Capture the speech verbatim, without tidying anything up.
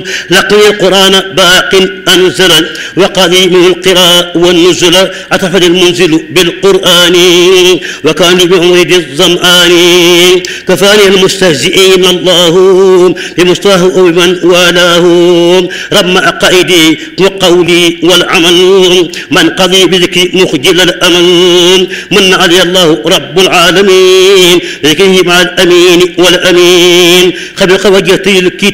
لقي القرآن باق أنزل وقديم القراء والنزل أتفل المنزل بالقرآن وكان بعمرد الظمآن كفاني المستهزئين الله بمصطاه ومن والاه رغم عقائدي وقولي والعمل من قضي بذكر مخجل الأمل من علي الله رب العالمين ذكره مع الأمين والأمين خبق وجهتي الكتاب